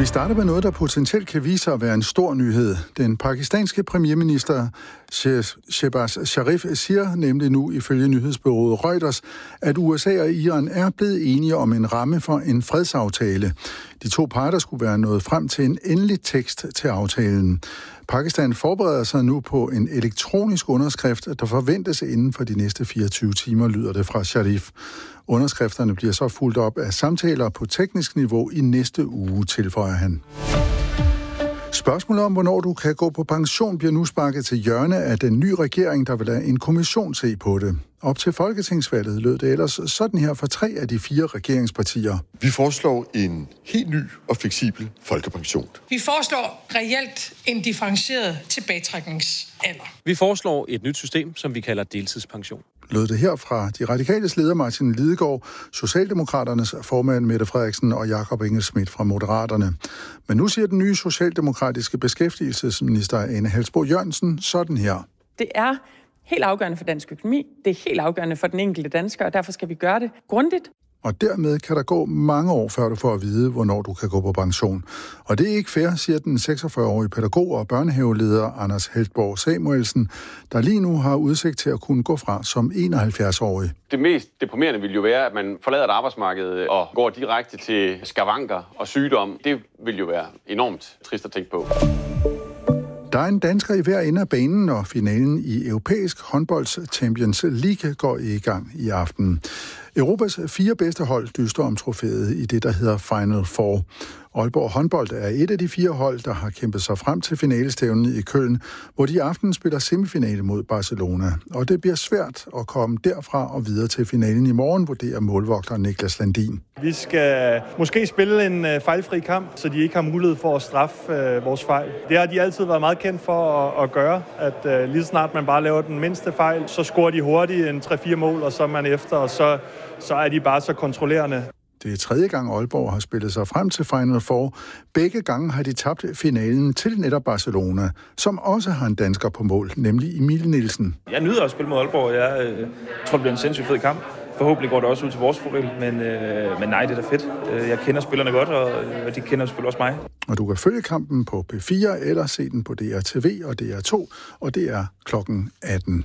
Vi starter med noget, der potentielt kan vise sig at være en stor nyhed. Den pakistanske premierminister Shehbaz Sharif siger nemlig nu ifølge nyhedsbureauet Reuters, at USA og Iran er blevet enige om en ramme for en fredsaftale. De to parter skulle være nået frem til en endelig tekst til aftalen. Pakistan forbereder sig nu på en elektronisk underskrift, der forventes inden for de næste 24 timer, lyder det fra Sharif. Underskrifterne bliver så fulgt op af samtaler på teknisk niveau i næste uge, tilføjer han. Spørgsmålet om, hvornår du kan gå på pension, bliver nu sparket til hjørne af den nye regering, der vil lade en kommission se på det. Op til folketingsvalget lød det ellers sådan her for 3 af de 4 regeringspartier. Vi foreslår en helt ny og fleksibel folkepension. Vi foreslår reelt en differentieret tilbagetrækningsalder. Vi foreslår et nyt system, som vi kalder deltidspension. Lød det her fra de radikales leder Martin Lidegaard, Socialdemokraternes formand Mette Frederiksen og Jakob Engel-Schmidt fra Moderaterne. Men nu siger den nye socialdemokratiske beskæftigelsesminister Ane Halsboe-Jørgensen sådan her. Det er helt afgørende for dansk økonomi, det er helt afgørende for den enkelte dansker, og derfor skal vi gøre det grundigt. Og dermed kan der gå mange år, før du får at vide, hvornår du kan gå på pension. Og det er ikke fair, siger den 46-årige pædagog og børnehaveleder Anders Heltborg Samuelsen, der lige nu har udsigt til at kunne gå fra som 71-årig. Det mest deprimerende vil jo være, at man forlader et arbejdsmarked og går direkte til skavanker og sygdom. Det vil jo være enormt trist at tænke på. Der er en dansker i hver ende af banen, og finalen i Europæisk Håndbolds Champions League går i gang i aften. Europas 4 bedste hold dyster om trofæet i det, der hedder Final Four. Aalborg Håndbold er et af de 4 hold, der har kæmpet sig frem til finalestævnen i Køln, hvor de i aften spiller semifinale mod Barcelona. Og det bliver svært at komme derfra og videre til finalen i morgen, vurderer målvogter Niklas Landin. Vi skal måske spille en fejlfri kamp, så de ikke har mulighed for at straffe vores fejl. Det har de altid været meget kendt for at gøre, at lige snart man bare laver den mindste fejl, så scorer de hurtigt en 3-4 mål, og så er man efter, og så er de bare så kontrollerende. Det er 3. gang Aalborg har spillet sig frem til Final Four. Begge gange har de tabt finalen til netop Barcelona, som også har en dansker på mål, nemlig Emil Nielsen. Jeg nyder at spille mod Aalborg. Jeg tror, det bliver en sindssygt fed kamp. Forhåbentlig går det også ud til vores fordel, men nej, det er da fedt. Jeg kender spillerne godt, og de kender selvfølgelig også mig. Og du kan følge kampen på P4 eller se den på DRTV og DR2, og det er klokken 18.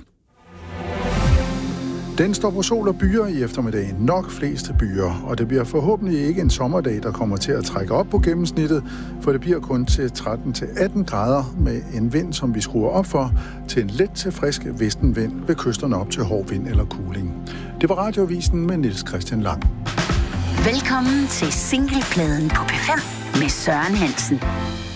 Den står på sol og byer i eftermiddagen, nok flest byer, og det bliver forhåbentlig ikke en sommerdag, der kommer til at trække op på gennemsnittet, for det bliver kun til 13-18 grader med en vind, som vi skruer op for, til en let til frisk vestenvind ved kysterne op til hård vind eller kuling. Det var Radioavisen med Niels Christian Lang. Velkommen til singlepladen på P5 med Søren Hansen.